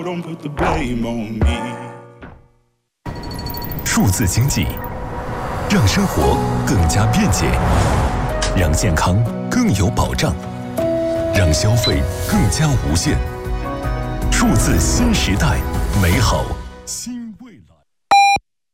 数字经济让生活更加便捷，让健康更有保障，让消费更加无限。数字新时代，美好